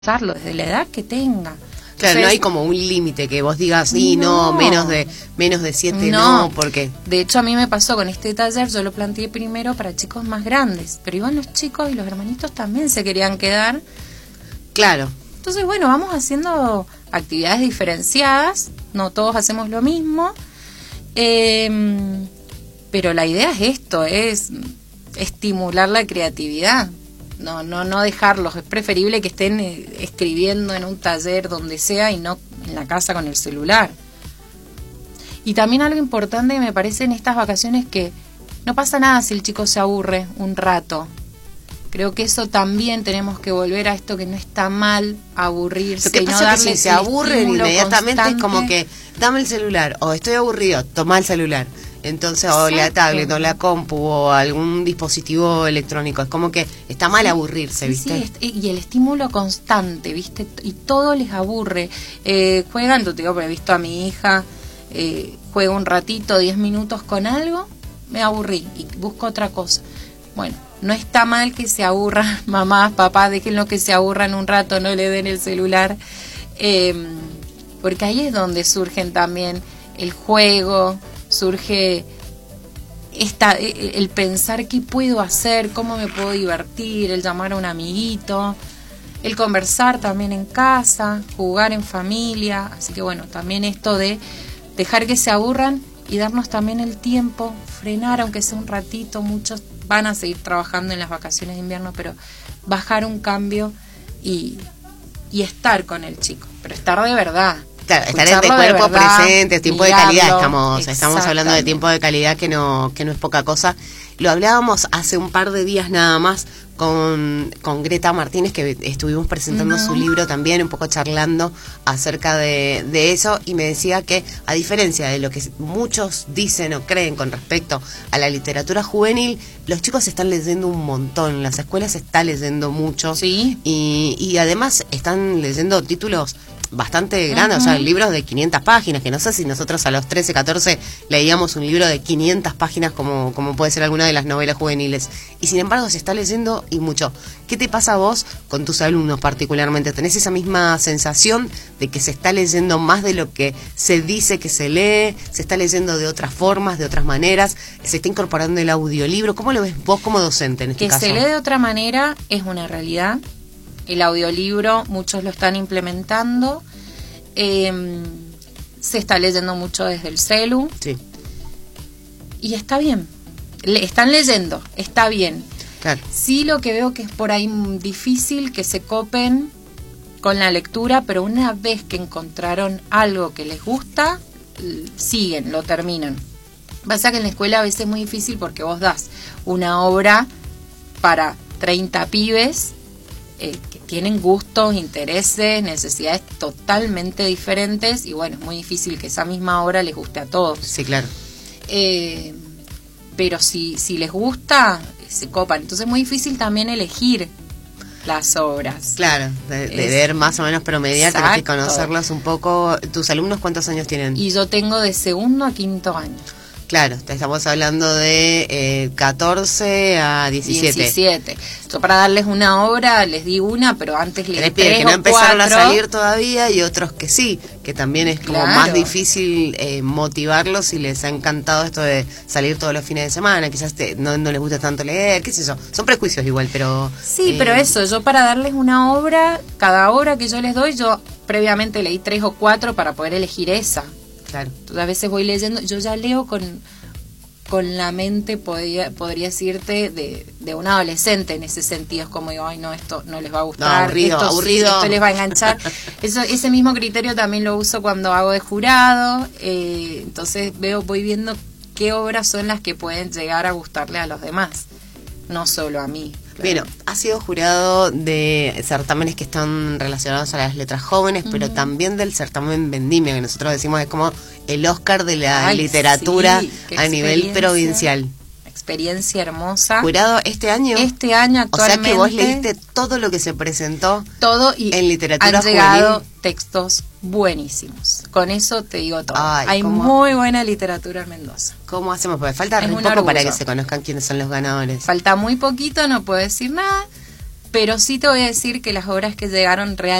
usarlo desde la edad que tenga. Claro, Entonces, no hay como un límite que vos digas, sí, no, menos de 7 no, porque... De hecho, a mí me pasó con este taller, yo lo planteé primero para chicos más grandes, pero iban los chicos y los hermanitos también se querían quedar. Claro. Entonces, bueno, vamos haciendo actividades diferenciadas, no todos hacemos lo mismo, pero la idea es esto, es estimular la creatividad. No dejarlos, es preferible que estén escribiendo en un taller donde sea y no en la casa con el celular. Y también algo importante que me parece en estas vacaciones, que no pasa nada si el chico se aburre un rato. Creo que eso también tenemos que volver a esto, que no está mal aburrirse. Lo que pasa y no es que si se aburren inmediatamente constante, es como que dame el celular, o estoy aburrido, toma el celular. Entonces, o la tablet, o la compu, o algún dispositivo electrónico. Es como que está mal aburrirse, ¿viste? Sí, y el estímulo constante, ¿viste? Y todo les aburre. Juegan, te digo, porque he visto a mi hija, juega un ratito, 10 minutos con algo, me aburrí y busco otra cosa. Bueno, no está mal que se aburran, mamás, papás, déjenlo que se aburran un rato, no le den el celular. Porque ahí es donde surgen también el juego, surge el pensar qué puedo hacer, cómo me puedo divertir, el llamar a un amiguito, el conversar también en casa, jugar en familia. Así que bueno, también esto de dejar que se aburran y darnos también el tiempo, frenar aunque sea un ratito. Muchos van a seguir trabajando en las vacaciones de invierno, pero bajar un cambio y estar con el chico, pero estar de verdad. Claro, estar de cuerpo presente, tiempo de calidad, estamos hablando de tiempo de calidad que no es poca cosa. Lo hablábamos hace un par de días nada más con Greta Martínez, que estuvimos presentando su libro también, un poco charlando acerca de eso, y me decía que, a diferencia de lo que muchos dicen o creen con respecto a la literatura juvenil, los chicos están leyendo un montón, las escuelas están leyendo mucho, ¿sí? y además están leyendo títulos bastante grandes, o sea, libros de 500 páginas, que no sé si nosotros a los 13, 14 leíamos un libro de 500 páginas como puede ser alguna de las novelas juveniles, y sin embargo se está leyendo y mucho. ¿Qué te pasa a vos con tus alumnos particularmente? ¿Tenés esa misma sensación de que se está leyendo más de lo que se dice que se lee? ¿Se está leyendo de otras formas, de otras maneras? ¿Se está incorporando el audiolibro? ¿Cómo lo ves vos como docente en este caso? Que se lee de otra manera es una realidad. El audiolibro, muchos lo están implementando. Se está leyendo mucho desde el celu. Sí. Y está bien. Están leyendo, está bien. Claro. Sí, lo que veo que es por ahí difícil que se copen con la lectura, pero una vez que encontraron algo que les gusta, siguen, lo terminan. Pasa que en la escuela a veces es muy difícil porque vos das una obra para 30 pibes que tienen gustos, intereses, necesidades totalmente diferentes, y bueno, es muy difícil que esa misma obra les guste a todos. Sí, claro. Pero si les gusta, se copan. Entonces es muy difícil también elegir las obras. Claro, de ver más o menos promediar, tenés que conocerlos un poco. ¿Tus alumnos cuántos años tienen? Y yo tengo de 2º a 5º año. Claro, estamos hablando de 14 a 17. 17. Yo para darles una obra les di una, pero antes les di 3 que no o empezaron 4. a salir todavía, y otros que sí, que también es como más difícil motivarlos si les ha encantado esto de salir todos los fines de semana. Quizás no les gusta tanto leer, qué sé yo. Son prejuicios igual, pero... Sí, pero eso, yo para darles una obra, cada obra que yo les doy, yo previamente leí 3 o 4 para poder elegir esa. Claro. Entonces, a veces voy leyendo, yo ya leo con la mente, podría decirte, de un adolescente en ese sentido. Es como digo, ay no, esto no les va a gustar, aburrido. Esto les va a enganchar. Ese mismo criterio también lo uso cuando hago de jurado. Entonces voy viendo qué obras son las que pueden llegar a gustarle a los demás, no solo a mí. Bueno, has sido jurado de certámenes que están relacionados a las letras jóvenes, pero también del certamen Vendimia, que nosotros decimos es como el Oscar de la literatura a nivel provincial. Experiencia hermosa. ¿Jurado este año? Este año actualmente. O sea que vos leíste todo lo que se presentó todo, y en literatura han llegado textos buenísimos. Con eso te digo todo. Hay muy buena literatura en Mendoza. ¿Cómo hacemos? Porque falta muy poco para que se conozcan quiénes son los ganadores. Falta muy poquito, no puedo decir nada. Pero sí te voy a decir que las obras que llegaron realmente